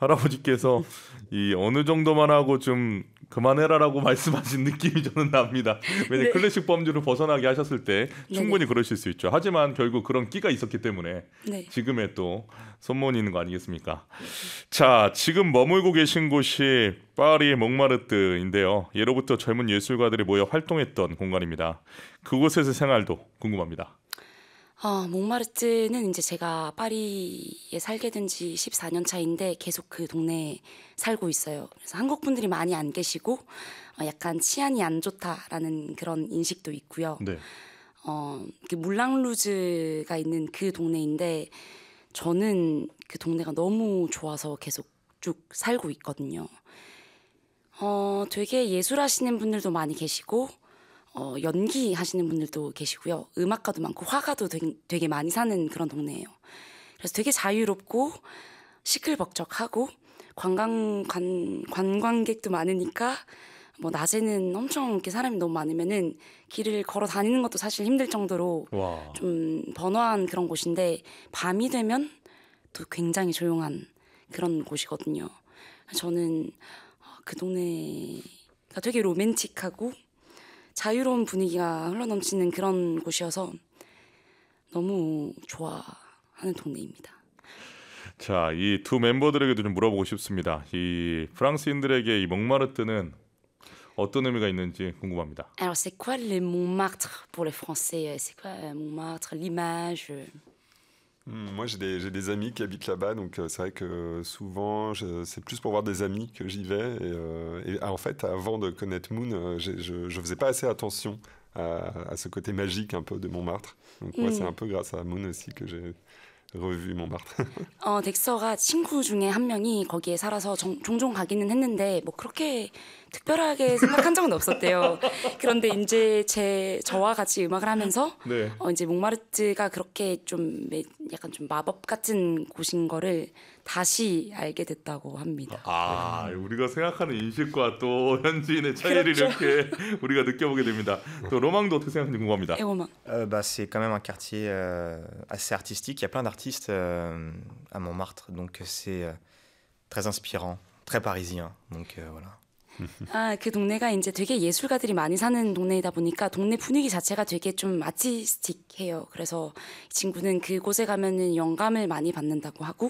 할아버지께서 이 어느 정도만 하고 좀 그만해라라고 말씀하신 느낌이 저는 납니다. 왜냐 네. 클래식 범주를 벗어나게 하셨을 때 충분히 네네. 그러실 수 있죠. 하지만 결국 그런 끼가 있었기 때문에 네. 지금의 또 손몬이 있는 거 아니겠습니까? 자, 지금 머물고 계신 곳이 파리 몽마르트인데요. 예로부터 젊은 예술가들이 모여 활동했던 공간입니다. 그곳에서 생활도 궁금합니다. 몽마르트는 이제 제가 파리에 살게 된 지 14년 차인데 계속 그 동네에 살고 있어요. 그래서 한국 분들이 많이 안 계시고 약간 치안이 안 좋다라는 그런 인식도 있고요. 네. 그 물랑루즈가 있는 그 동네인데 저는 그 동네가 너무 좋아서 계속 쭉 살고 있거든요. 되게 예술하시는 분들도 많이 계시고 연기하시는 분들도 계시고요. 음악가도 많고 화가도 되게 많이 사는 그런 동네예요. 그래서 되게 자유롭고 시끌벅적하고 관광객도 많으니까 뭐 낮에는 엄청 이렇게 사람이 너무 많으면은 길을 걸어 다니는 것도 사실 힘들 정도로 와. 좀 번화한 그런 곳인데 밤이 되면 또 굉장히 조용한 그런 곳이거든요. 저는 그 동네가 되게 로맨틱하고 자유로운 분위기가 흘러넘치는 그런 곳이어서 너무 좋아하는 동네입니다. 자, 이 두 멤버들에게도 좀 물어보고 싶습니다. 이 프랑스인들에게 이 몽마르트는 어떤 의미가 있는지 궁금합니다. Alors c'est quoi les Montmartre pour les Français? C'est quoi Montmartre, l'image? Moi, j'ai des amis qui habitent là-bas, donc c'est vrai que souvent, c'est plus pour voir des amis que j'y vais. Et en fait, avant de connaître Moon, je faisais pas assez attention à ce côté magique un peu de Montmartre. Donc moi, c'est un peu grâce à Moon aussi que j'ai revu Montmartre. 덱서가 친구 중에 한 명이 거기에 살아서 종종 가기는 했는데 뭐 그렇게 특별하게 생각한 적은 없었대요. 그런데 이제 저와 같이 음악을 하면서 네. 이제 몽마르트가 그렇게 좀 약간 좀 마법 같은 곳인 거를 다시 알게 됐다고 합니다. 아, 우리가 생각하는 인식과 또 현지인의 차이를 그렇죠. 이렇게 우리가 느껴보게 됩니다. 또 로망도 어떻게 생각하는지 궁금합니다. 에고만. C'est quand même un quartier assez artistique. Il y a plein d'artistes à Montmartre, donc c'est très inspirant, très parisien. Donc voilà. 그 동네가 이제 되게 예술가들이 많이 사는 동네이다 보니까 동네 분위기 자체가 되게 좀 아티스틱해요. 그래서 이 친구는 그곳에 가면은 영감을 많이 받는다고 하고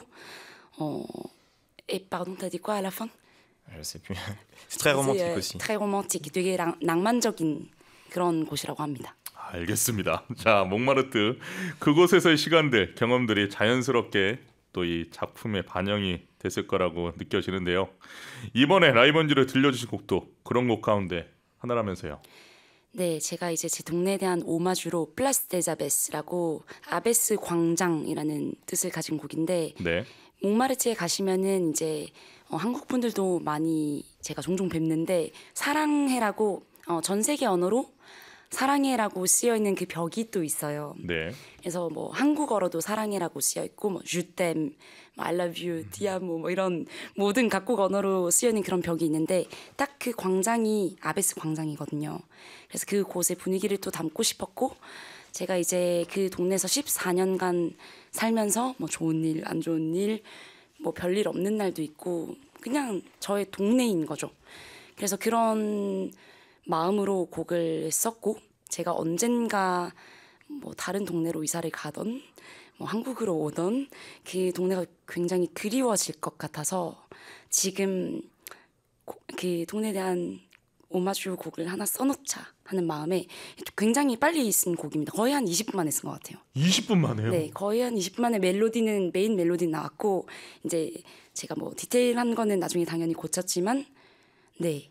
et pardon, t'as dit quoi à la fin? Je sais plus. C'est très romantique aussi. très romantique. 되게 낭만적인 그런 곳이라고 합니다. 알겠습니다. 자, 몽마르트 그곳에서의 시간들, 경험들이 자연스럽게 또 이 작품에 반영이 됐을 거라고 느껴지는데요. 이번에 라이브 연주를 들려주신 곡도 그런 곡 가운데 하나라면서요. 네, 제가 이제 제 동네에 대한 오마주로 플라스 데자베스라고 아베스 광장이라는 뜻을 가진 곡인데 네. 몽마르트에 가시면은 이제 한국 분들도 많이 제가 종종 뵙는데 사랑해라고 전 세계 언어로 사랑해라고 쓰여 있는 그 벽이 또 있어요. 네. 그래서 뭐 한국어로도 사랑해라고 쓰여 있고 뭐 je t'aime, I love you, ti amo 뭐 이런 모든 각국 언어로 쓰여 있는 그런 벽이 있는데 딱 그 광장이 아베스 광장이거든요. 그래서 그 곳의 분위기를 또 담고 싶었고 제가 이제 그 동네에서 14년간 살면서 뭐 좋은 일, 안 좋은 일, 뭐 별일 없는 날도 있고 그냥 저의 동네인 거죠. 그래서 그런 마음으로 곡을 썼고 제가 언젠가 뭐 다른 동네로 이사를 가던 뭐 한국으로 오던 그 동네가 굉장히 그리워질 것 같아서 지금 그 동네에 대한 오마주 곡을 하나 써놓자 하는 마음에 굉장히 빨리 쓴 곡입니다. 거의 한 20분 만에 쓴 것 같아요. 20분 만에요? 네, 거의 한 20분 만에 메인 멜로디는 나왔고 이제 제가 뭐 디테일한 거는 나중에 당연히 고쳤지만 네,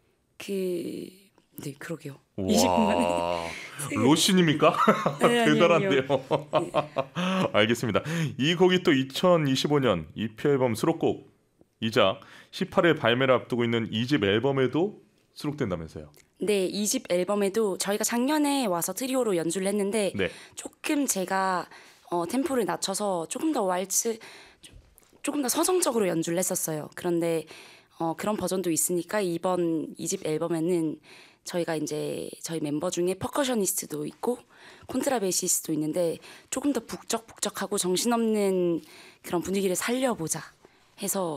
그러게요. 20분 만에. 로신입니까? 네, 대단한데요. 네. 알겠습니다. 이 곡이 또 2025년 EP 앨범 수록곡이자 18일 발매를 앞두고 있는 2집 앨범에도 수록된다면서요. 네, 2집 앨범에도 저희가 작년에 와서 트리오로 연주를 했는데 네. 조금 제가 템포를 낮춰서 조금 더 조금 더 서정적으로 연주를 했었어요. 그런데 그런 버전도 있으니까 이번 2집 앨범에는 저희가 이제 저희 멤버 중에 퍼커셔니스트도 있고 콘트라베이시스트도 있는데 조금 더 북적북적하고 정신없는 그런 분위기를 살려보자 해서